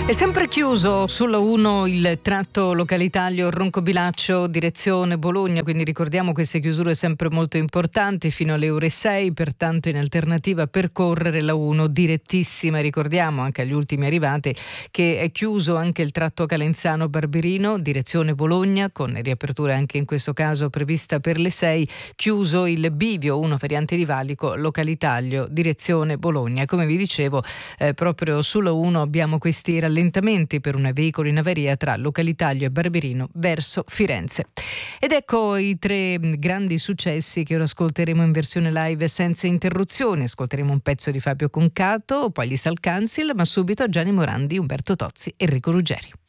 È sempre chiuso sulla 1 il tratto Localitalia Roncobilaccio direzione Bologna, quindi ricordiamo queste chiusure sempre molto importanti fino alle ore 6, pertanto in alternativa percorrere la 1 direttissima. Ricordiamo anche agli ultimi arrivati che è chiuso anche il tratto Calenzano Barberino direzione Bologna, con riapertura anche in questo caso prevista per le 6, chiuso il bivio 1 variante di valico Localitalia direzione Bologna. E come vi dicevo, proprio sulla 1 abbiamo questi rallentamenti per un veicolo in avaria tra Localitalia e Barberino verso Firenze. Ed ecco i 3 grandi successi che ora ascolteremo in versione live senza interruzioni. Ascolteremo un pezzo di Fabio Concato, poi gli Salcansil, ma subito Gianni Morandi, Umberto Tozzi e Enrico Ruggeri.